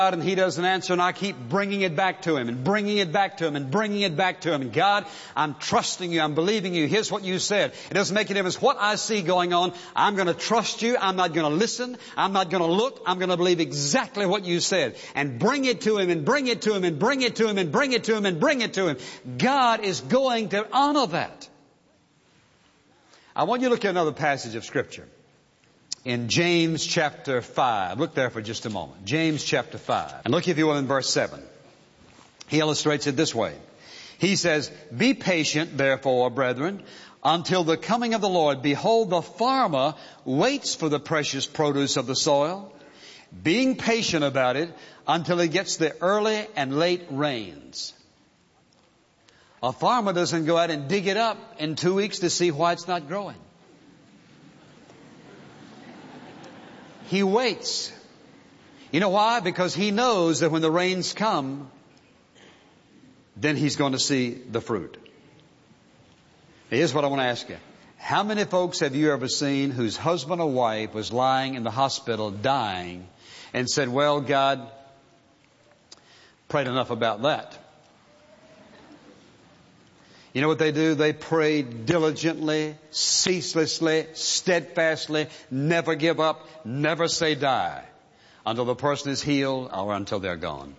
and He doesn't answer, and I keep bringing it back to Him and bringing it back to Him and bringing it back to Him. And God, I'm trusting You. I'm believing You. Here's what You said. It doesn't make a difference what I see going on. I'm going to trust You. I'm not going to listen. I'm not going to look. I'm going to believe exactly what You said. And bring it to Him and bring it to Him and bring it to Him and bring it to Him and bring it to Him. God is going to honor that. I want you to look at another passage of Scripture. In James chapter 5. Look there for just a moment. James chapter 5. And look, if you will, in verse 7. He illustrates it this way. He says, "Be patient, therefore, brethren, until the coming of the Lord. Behold, the farmer waits for the precious produce of the soil, being patient about it until he gets the early and late rains." A farmer doesn't go out and dig it up in 2 weeks to see why it's not growing. He waits. You know why? Because he knows that when the rains come, then he's going to see the fruit. Here's what I want to ask you. How many folks have you ever seen whose husband or wife was lying in the hospital dying and said, "Well, God, prayed enough about that"? You know what they do? They pray diligently, ceaselessly, steadfastly, never give up, never say die, until the person is healed or until they're gone.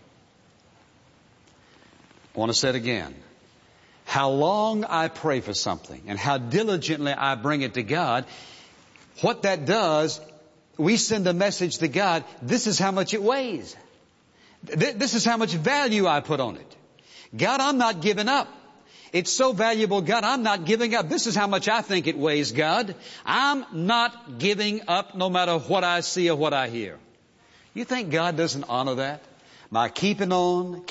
I want to say it again. How long I pray for something and how diligently I bring it to God, what that does, we send a message to God, this is how much it weighs. This is how much value I put on it. God, I'm not giving up. It's so valuable, God, I'm not giving up. This is how much I think it weighs, God. I'm not giving up no matter what I see or what I hear. You think God doesn't honor that? My keeping on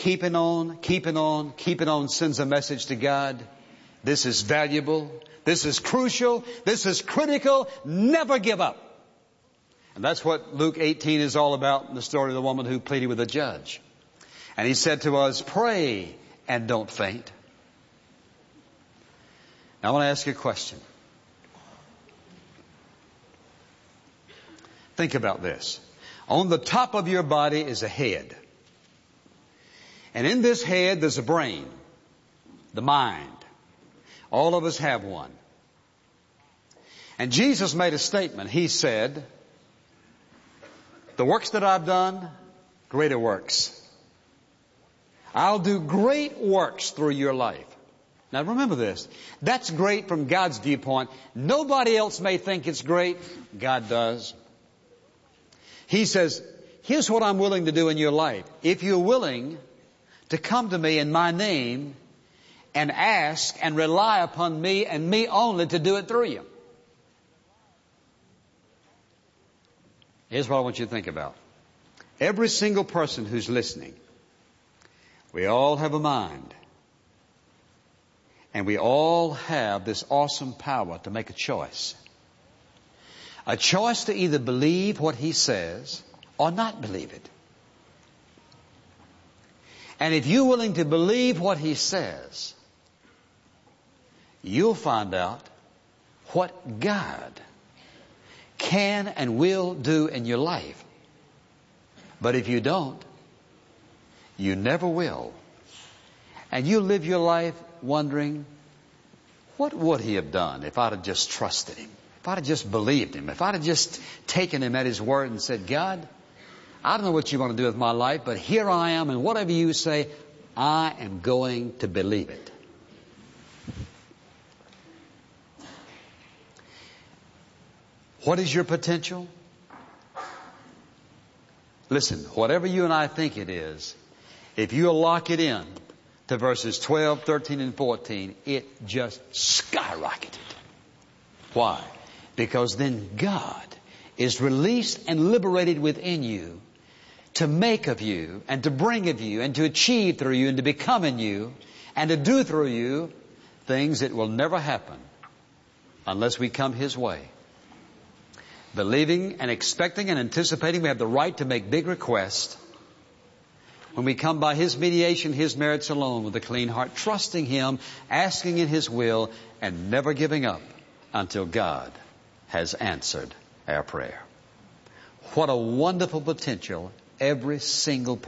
sends a message to God. This is valuable. This is crucial. This is critical. Never give up. And that's what Luke 18 is all about in the story of the woman who pleaded with the judge. And He said to us, pray and don't faint. Now, I want to ask you a question. Think about this. On the top of your body is a head. And in this head there's a brain, the mind. All of us have one. And Jesus made a statement. He said, "The works that I've done, greater works. I'll do great works through your life." Now remember this. That's great from God's viewpoint. Nobody else may think it's great. God does. He says, here's what I'm willing to do in your life. If you're willing to come to me in my name and ask and rely upon me and me only to do it through you. Here's what I want you to think about. Every single person who's listening, we all have a mind. And we all have this awesome power to make a choice. A choice to either believe what He says or not believe it. And if you're willing to believe what He says, you'll find out what God can and will do in your life. But if you don't, you never will. And you live your life wondering, what would He have done if I'd have just trusted Him? If I'd have just believed Him? If I'd have just taken Him at His word and said, God, I don't know what you want to do with my life, but here I am, and whatever you say, I am going to believe it. What is your potential? Listen, whatever you and I think it is, if you'll lock it in to verses 12, 13, and 14, it just skyrocketed. Why? Because then God is released and liberated within you to make of you and to bring of you and to achieve through you and to become in you and to do through you things that will never happen unless we come His way. Believing and expecting and anticipating, we have the right to make big requests. When we come by His mediation, His merits alone with a clean heart, trusting Him, asking in His will, and never giving up until God has answered our prayer. What a wonderful potential every single person